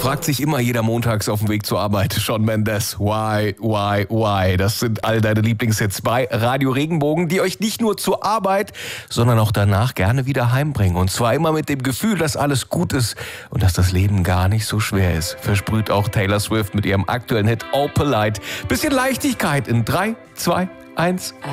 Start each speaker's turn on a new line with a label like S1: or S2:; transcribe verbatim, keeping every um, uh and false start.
S1: Fragt sich immer jeder montags auf dem Weg zur Arbeit. Shawn Mendes, why, why, why? Das sind all deine Lieblingshits bei Radio Regenbogen, die euch nicht nur zur Arbeit, sondern auch danach gerne wieder heimbringen. Und zwar immer mit dem Gefühl, dass alles gut ist und dass das Leben gar nicht so schwer ist. Versprüht auch Taylor Swift mit ihrem aktuellen Hit Oh Polite. Bisschen Leichtigkeit in drei, zwei, eins.